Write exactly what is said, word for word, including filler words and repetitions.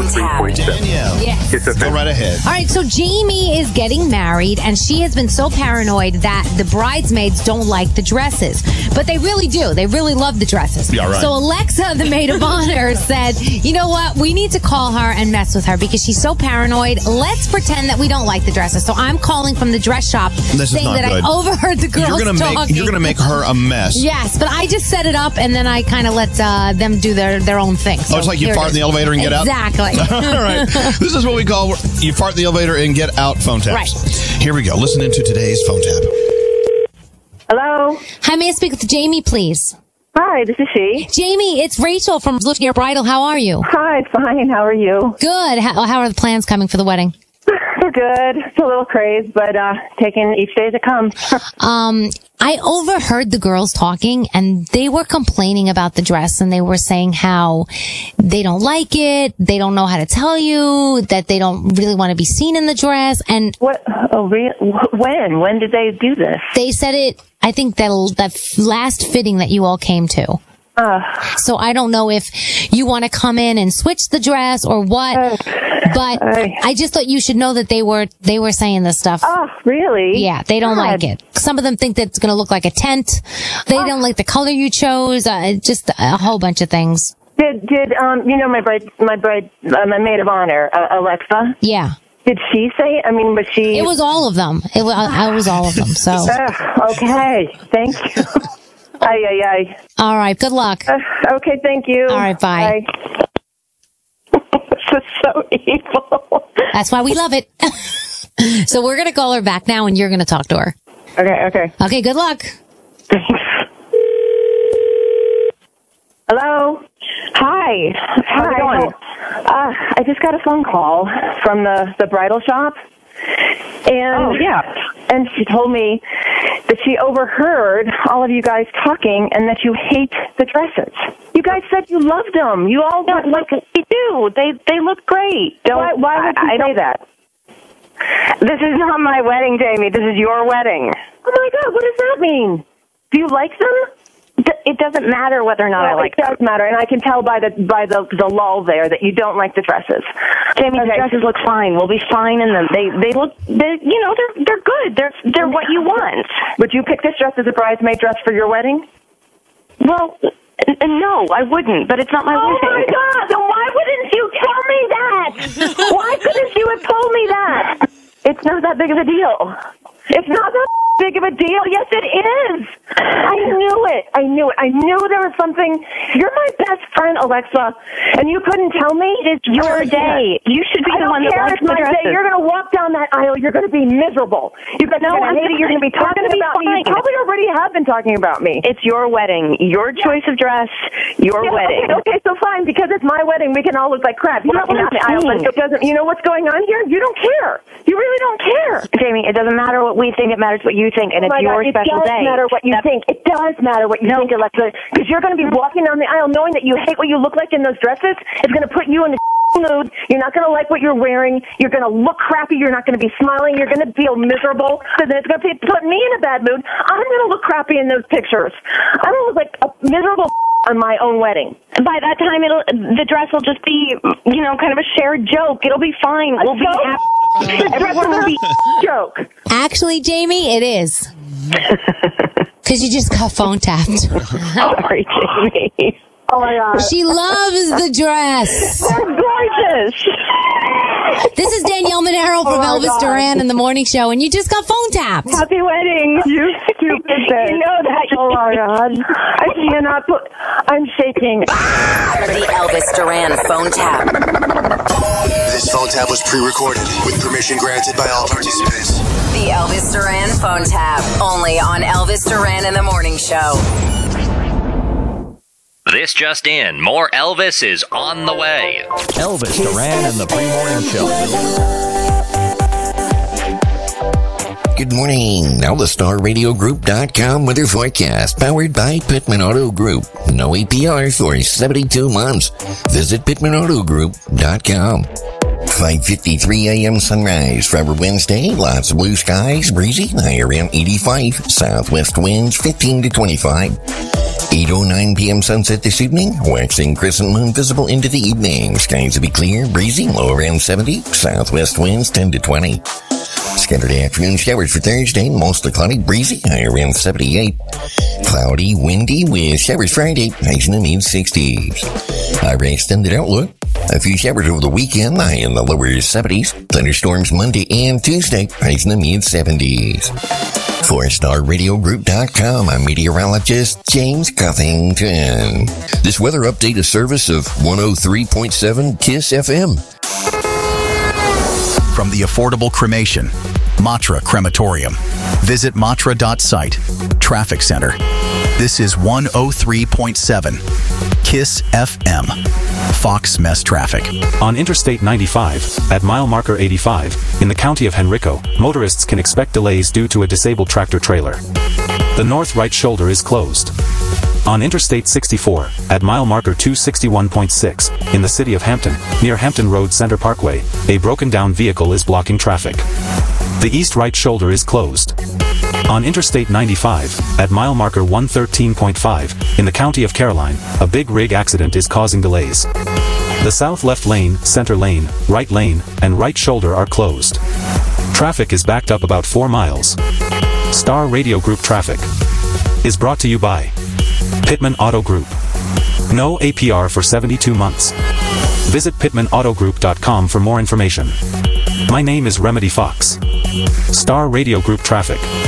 three forty-seven. Yes. It's Go right ahead. All right, so Jamie is getting married, and she has been so paranoid that the bridesmaids don't like the dresses. But they really do. They really love the dresses. Yeah, right. So Alexa, the maid of honor, said, you know what? We need to call her and mess with her because she's so paranoid. Let's pretend that we don't like the dresses. So I'm calling from the dress shop This saying is not that good. I overheard the girls You're gonna talking. make you're gonna make her a mess. Yes, but I just set it up, and then I kind of let uh, them do their, their own thing. So Oh, it's like you here fart it in the is. elevator and get out? Exactly. All right. This is what we call you fart in the elevator and get out phone taps. Right. Here we go. Listen into today's phone tap. Hello. Hi, may I speak with Jamie, please? Hi, this is she. Jamie, it's Rachel from Looking Your Bridal. How are you? Hi, fine. How are you? Good. How, how are the plans coming for the wedding? They're good. It's a little crazy, but uh, taking each day as it comes. Um, I overheard the girls talking, and they were complaining about the dress, and they were saying how they don't like it, they don't know how to tell you, that they don't really want to be seen in the dress, and What? Oh, re- when? When did they do this? they said it, I think that that last fitting that you all came to. Uh, So I don't know if you want to come in and switch the dress or what, but I just thought you should know that they were they were saying this stuff. oh, really? Yeah, they don't God. like it. Some of them think that it's going to look like a tent. They don't like the color you chose. Uh, just a whole bunch of things. Did did um you know my bride my bride uh, my maid of honor uh, Alexa? Yeah, Did she say? I mean, was she? it was all of them. It was, I was all of them. So, Uh, okay. Thank you. Ay ay ay. all right. Good luck. Uh, okay. Thank you. All right, bye. This is so evil. That's why we love it. So we're going to call her back now, and you're going to talk to her. Okay. Okay. Okay. Good luck. Hello. Hi. How's it going? Uh, I just got a phone call from the, the bridal shop. And Oh, yeah. And she told me that she overheard all of you guys talking and that you hate the dresses. You guys said you loved them. You all No, like look, they do. They they look great. Don't, why, why would you I, I say don't, that? This is not my wedding, Jamie. This is your wedding. Oh my God, what does that mean? Do you like them? It doesn't matter whether or not I Well, like it does them. matter, and I can tell by the by the the lull there that you don't like the dresses. Jamie, the Okay. dresses look fine. We'll be fine in them. They they look, they, you know, they're they're good. They're they're what you want. Would you pick this dress as a bridesmaid dress for your wedding? Well, n- n- no, I wouldn't. But it's not my Oh wedding. my God! Then why wouldn't you tell me that? Why couldn't you have told me that? It's not that big of a deal. It's not that big of a deal. Yes, it is. I knew it. I knew it. I knew there was something. You're my best friend, Alexa, and you couldn't tell me? It's your day. You should be I the don't one that care. likes It's the my dresses. day. You're going to walk down that aisle. You're going to be miserable. You're going No, to I'm hate it. You're going to be I'm talking gonna be about me. You fine. probably already have been talking about me. It's your wedding. Your choice of dress. Your Yeah, wedding. Okay, okay, so fine. Because it's my wedding, we can all look like crap. You Well, walking down the aisle, but it doesn't. You know what's going on here? You don't care. You really don't care. Jamie, it doesn't matter what we think. It matters what you think, and Oh it's my your God, special it does day. matter what you That- think. It does matter what you think, Alexa, because you're going to be walking down the aisle knowing that you hate what you look like in those dresses. It's going to put you in a mood. You're not going to like what you're wearing. You're going to look crappy. You're not going to be smiling. You're going to feel miserable. So then it's going to put me in a bad mood. I'm going to look crappy in those pictures. I'm going to look like a miserable on my own wedding. By that time, it'll the dress will just be, you know, kind of a shared joke. It'll be fine. We'll be joke? happy. Everyone will be. Joke. Actually, Jamie, it is. Because you just got phone tapped. Sorry, Jamie. Oh my God. She loves the dress. They're gorgeous. This is Danielle Monero from Oh, my Elvis God. Duran in the Morning Show, and you just got phone tapped. Happy wedding. You stupid bitch. You know that. Oh my God. I cannot put, I'm shaking. The Elvis Duran phone tap. This phone tap was pre-recorded with permission granted by all participants. The Elvis Duran phone tap. Only on Elvis Duran in the Morning Show. This just in, more Elvis is on the way. Elvis Duran and the Pre-Morning Show. Good morning. Now the Star Radio Group dot com weather forecast powered by Pittman Auto Group. No A P R for seventy-two months. Visit Pittman Auto Group dot com. five fifty-three a.m. sunrise for our Wednesday. Lots of blue skies, breezy, high around eighty-five. Southwest winds fifteen to twenty-five. eight oh nine p.m. sunset this evening. Waxing crescent moon visible into the evening. Skies will be clear, breezy, low around seventy. Southwest winds ten to twenty. Scattered afternoon showers for Thursday, mostly cloudy, breezy, high around seventy-eight. Cloudy, windy with showers Friday, highs in the mid-sixties. High extended outlook. A few showers over the weekend, high in the lower seventies. Thunderstorms Monday and Tuesday, highs in the mid-seventies. four star radio group dot com, I'm meteorologist James Cuthington. This weather update is service of one oh three point seven KISS F M. From the affordable cremation, Matra Crematorium. Visit matra dot site. Traffic Center. This is one oh three point seven KISS F M. Fox Mess Traffic. On Interstate ninety-five, at mile marker eighty-five, in the county of Henrico, motorists can expect delays due to a disabled tractor-trailer. The north right shoulder is closed. On Interstate sixty-four, at mile marker two sixty-one point six, in the city of Hampton, near Hampton Road Center Parkway, a broken-down vehicle is blocking traffic. The east right shoulder is closed. On Interstate ninety-five, at mile marker one thirteen point five, in the county of Caroline, a big rig accident is causing delays. The south left lane, center lane, right lane, and right shoulder are closed. Traffic is backed up about four miles. Star Radio Group Traffic is brought to you by Pittman Auto Group. No A P R for seventy-two months. Visit pittman auto group dot com for more information. My name is Remedy Fox. Star Radio Group Traffic.